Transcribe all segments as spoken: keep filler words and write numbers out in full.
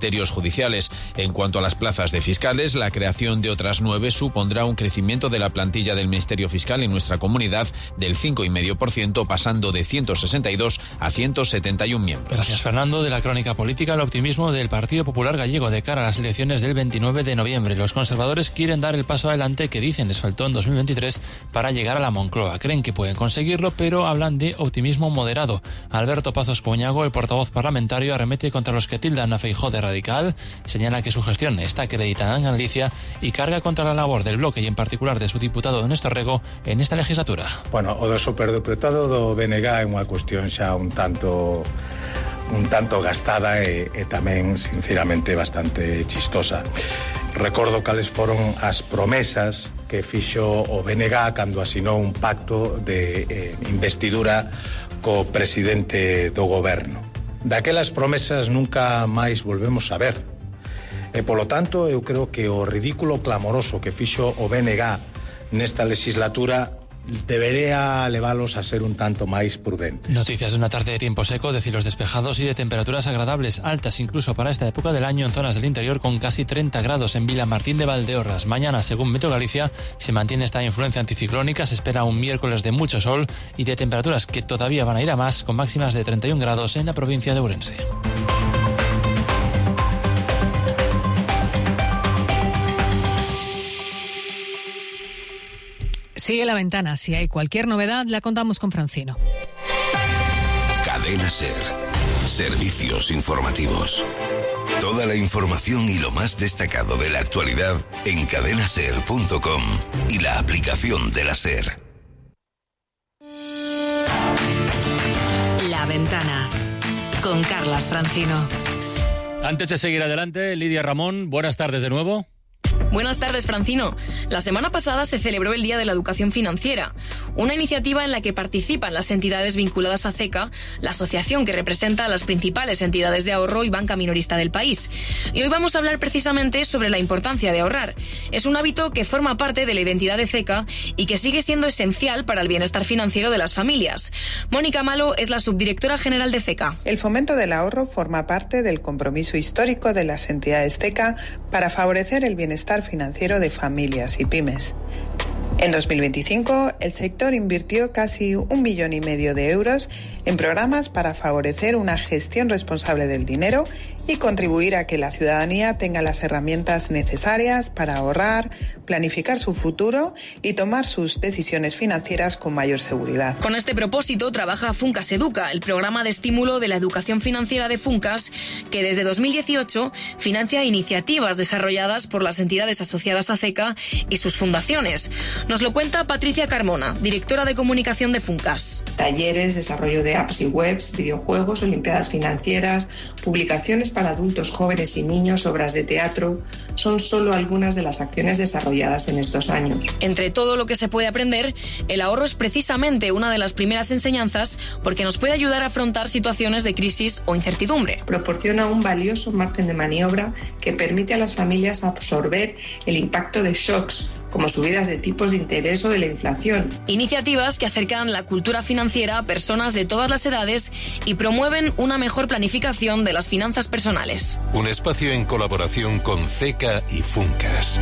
criterios judiciales. En cuanto a las plazas de fiscales, la creación de otras nueve supondrá un crecimiento de la plantilla del Ministerio Fiscal en nuestra comunidad del cinco coma cinco por ciento, pasando de ciento sesenta y dos a ciento setenta y uno miembros. Gracias, Fernando. De la crónica política, el optimismo del Partido Popular Gallego de cara a las elecciones del veintinueve de noviembre. Los conservadores quieren dar el paso adelante que dicen les faltó en dos mil veintitrés para llegar a la Moncloa. Creen que pueden conseguirlo, pero hablan de optimismo moderado. Alberto Pazos Coñago, el portavoz parlamentario, arremete contra los que tildan a Feijóo de radical, señala que su gestión está acreditada en Galicia y carga contra la labor del bloque y en particular de su diputado Néstor Rego en esta legislatura. Bueno, o do superdiputado do B N G é unha cuestión xa un tanto un tanto gastada e, e tamén, sinceramente, bastante chistosa. Recordo cales foron as promesas que fixo o B N G cando asinou un pacto de eh, investidura co presidente do goberno. Daquelas promesas nunca máis volvemos a ver. E, polo tanto, eu creo que o ridículo clamoroso que fixo o B N G nesta legislatura debería levalos a ser un tanto máis prudentes. Noticias de una tarde de tiempo seco, de cielos despejados y de temperaturas agradables, altas incluso para esta época del año en zonas del interior, con casi treinta grados en Vilamartín de Valdeorras. Mañana, según Meteo Galicia, se mantiene esta influencia anticiclónica, se espera un miércoles de mucho sol y de temperaturas que todavía van a ir a más, con máximas de treinta y un grados en la provincia de Ourense. Sigue La Ventana. Si hay cualquier novedad, la contamos con Francino. Cadena SER. Servicios informativos. Toda la información y lo más destacado de la actualidad en cadena ser punto com y la aplicación de la SER. La Ventana con Carlas Francino. Antes de seguir adelante, Lidia Ramón, buenas tardes de nuevo. Buenas tardes, Francino. La semana pasada se celebró el Día de la Educación Financiera, una iniciativa en la que participan las entidades vinculadas a CECA, la asociación que representa a las principales entidades de ahorro y banca minorista del país. Y hoy vamos a hablar precisamente sobre la importancia de ahorrar. Es un hábito que forma parte de la identidad de CECA y que sigue siendo esencial para el bienestar financiero de las familias. Mónica Malo es la subdirectora general de CECA. El fomento del ahorro forma parte del compromiso histórico de las entidades CECA para favorecer el bienestar financiero de familias y pymes. En dos mil veinticinco, el sector invirtió casi un millón y medio de euros en programas para favorecer una gestión responsable del dinero y contribuir a que la ciudadanía tenga las herramientas necesarias para ahorrar, planificar su futuro y tomar sus decisiones financieras con mayor seguridad. Con este propósito trabaja Funcas Educa, el programa de estímulo de la educación financiera de Funcas, que desde dos mil dieciocho financia iniciativas desarrolladas por las entidades asociadas a CECA y sus fundaciones. Nos lo cuenta Patricia Carmona, directora de comunicación de Funcas. Talleres, desarrollo de apps y webs, videojuegos, olimpiadas financieras, publicaciones para adultos, jóvenes y niños, obras de teatro, son solo algunas de las acciones desarrolladas en estos años. Entre todo lo que se puede aprender, el ahorro es precisamente una de las primeras enseñanzas porque nos puede ayudar a afrontar situaciones de crisis o incertidumbre. Proporciona un valioso margen de maniobra que permite a las familias absorber el impacto de shocks, como subidas de tipos de interés o de la inflación. Iniciativas que acercan la cultura financiera a personas de todas las edades y promueven una mejor planificación de las finanzas personales. Un espacio en colaboración con CECA y Funcas.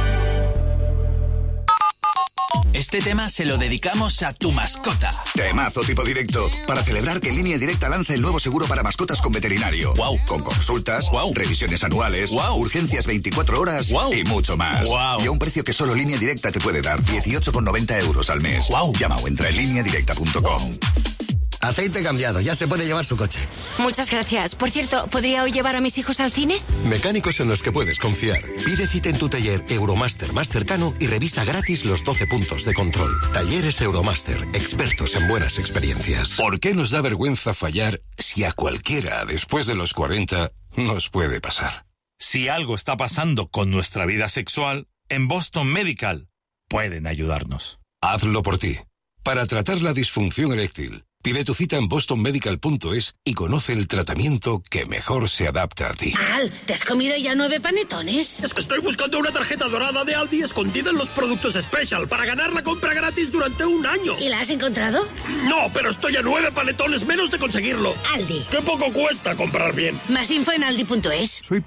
Este tema se lo dedicamos a tu mascota. Temazo tipo directo. Para celebrar que Línea Directa lanza el nuevo seguro para mascotas con veterinario. Wow. Con consultas, wow. revisiones anuales, wow. urgencias veinticuatro horas wow. y mucho más. Wow. Y a un precio que solo Línea Directa te puede dar, dieciocho con noventa euros al mes. Wow. Llama o entra en línea directa punto com. Wow. Aceite cambiado, ya se puede llevar su coche. Muchas gracias. Por cierto, ¿podría hoy llevar a mis hijos al cine? Mecánicos en los que puedes confiar. Pide cita en tu taller Euromaster más cercano y revisa gratis los doce puntos de control. Talleres Euromaster, expertos en buenas experiencias. ¿Por qué nos da vergüenza fallar si a cualquiera después de los cuarenta nos puede pasar? Si algo está pasando con nuestra vida sexual, en Boston Medical pueden ayudarnos. Hazlo por ti. Para tratar la disfunción eréctil, pide tu cita en boston medical punto es y conoce el tratamiento que mejor se adapta a ti. Al, ¿te has comido ya nueve panetones? Es que estoy buscando una tarjeta dorada de Aldi escondida en los productos Special para ganar la compra gratis durante un año. ¿Y la has encontrado? No, pero estoy a nueve panetones menos de conseguirlo. Aldi. ¡Qué poco cuesta comprar bien! Más info en aldi punto es. Soy